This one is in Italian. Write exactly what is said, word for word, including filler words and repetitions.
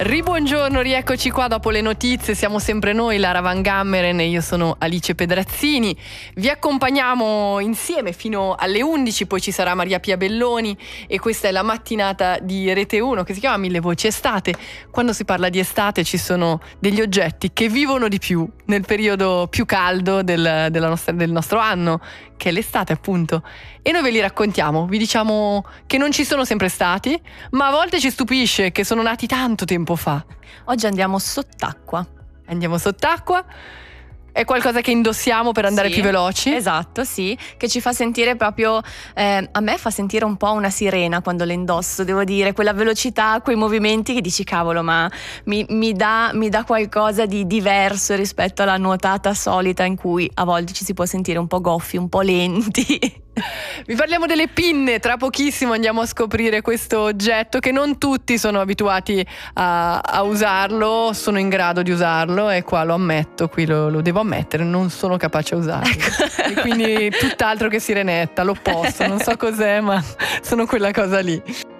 Ribuongiorno, rieccoci qua dopo le notizie, siamo sempre noi, Lara Van Gammeren e io sono Alice Pedrazzini. Vi accompagniamo insieme fino alle undici, poi ci sarà Maria Pia Belloni e questa è la mattinata di Rete uno che si chiama Mille Voci Estate. Quando si parla di estate ci sono degli oggetti che vivono di più nel periodo più caldo del, della nostra, del nostro anno, che è l'estate appunto, e noi ve li raccontiamo, vi diciamo che non ci sono sempre stati, ma a volte ci stupisce che sono nati tanto tempo fa. Oggi andiamo sott'acqua. Andiamo sott'acqua. È qualcosa che indossiamo per andare Sì, più veloci? Esatto, sì, che ci fa sentire proprio, eh, a me fa sentire un po' una sirena quando le indosso, devo dire, quella velocità, quei movimenti che dici cavolo, ma mi, mi, dà, mi dà qualcosa di diverso rispetto alla nuotata solita in cui a volte ci si può sentire un po' goffi, un po' lenti. Vi parliamo delle pinne, tra pochissimo andiamo a scoprire questo oggetto che non tutti sono abituati a, a usarlo, sono in grado di usarlo e qua lo ammetto, qui lo, lo devo ammettere, non sono capace a usarlo. Ecco. E quindi tutt'altro che sirenetta, l'opposto, non so cos'è ma sono quella cosa lì.